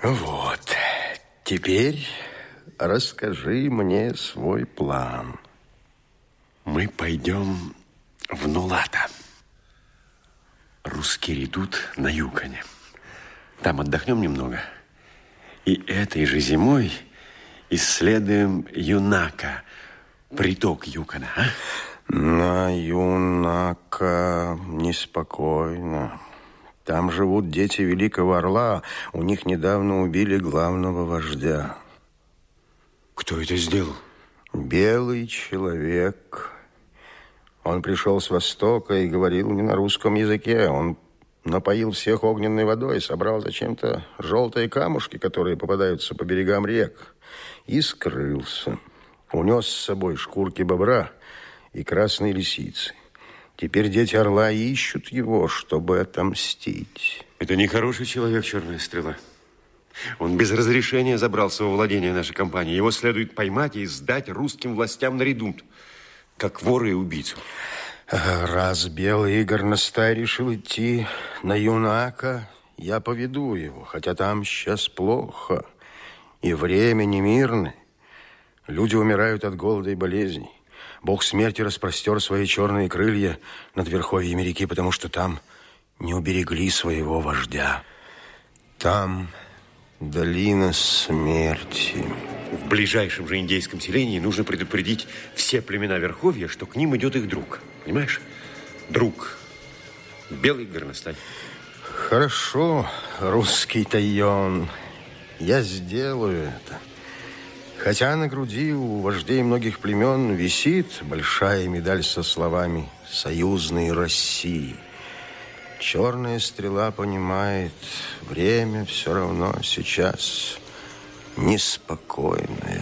Вот. Теперь расскажи мне свой план. Мы пойдем в Нулата. Русские идут на Юконе. Там отдохнем немного. И этой же зимой исследуем Юнака, приток Юкона. А? На Юнака неспокойно. Там живут дети Великого Орла. У них недавно убили главного вождя. Кто это сделал? Белый человек. Он пришел с Востока и говорил не на русском языке. Он напоил всех огненной водой, собрал зачем-то желтые камушки, которые попадаются по берегам рек, и скрылся. Унес с собой шкурки бобра и красной лисицы. Теперь дети Орла ищут его, чтобы отомстить. Это нехороший человек, Черная Стрела. Он без разрешения забрался во владение нашей компании. Его следует поймать и сдать русским властям на редут, как вора и убийцу. Раз белый горностай решил идти на Юнака, я поведу его, хотя там сейчас плохо. И время немирное. Люди умирают от голода и болезней. Бог смерти распростер свои черные крылья над верховьями реки, потому что там не уберегли своего вождя. Там долина смерти. В ближайшем же индейском селении нужно предупредить все племена верховья, что к ним идет их друг. Понимаешь? Друг. Белый горностай. Хорошо, русский Тайон. Я сделаю это. Хотя на груди у вождей многих племен висит большая медаль со словами «Союзной России». Черная Стрела понимает, время все равно сейчас неспокойное.